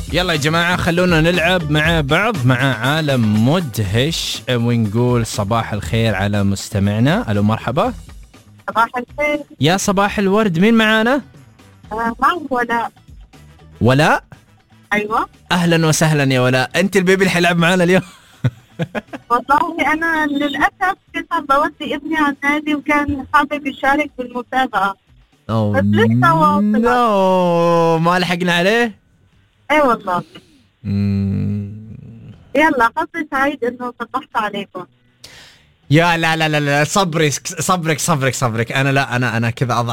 يلا يا جماعة خلونا نلعب مع بعض مع عالم مدهش، ونقول صباح الخير على مستمعنا. ألو مرحبا. صباح الخير. يا صباح الورد، مين معانا؟ معك ولاء. ولاء؟ أيوة. أهلا وسهلا يا ولاء، أنت البيبي اللي حيلعب معانا اليوم. والله أنا للأسف كنت بودي ابني على النادي وكان حابب يشارك بالمسابقة. بس لسه واصل. نو ما لحقنا عليه. اي والله. يلا حظي سعيد انه صبحت عليكم. يا لا لا لا لا، صبرك صبرك صبرك صبرك. انا لا انا كذا اضع